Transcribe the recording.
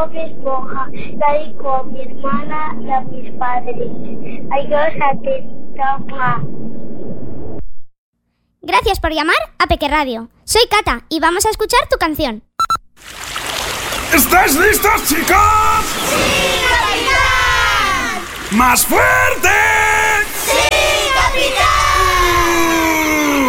Bob Esponja, Carico, mi hermana y a mis padres. Adiós, atenta, mamá. Gracias por llamar a Peque Radio. Soy Cata y vamos a escuchar tu canción. ¿Estáis listos, chicos? ¡Sí, capitán! ¡Más fuerte!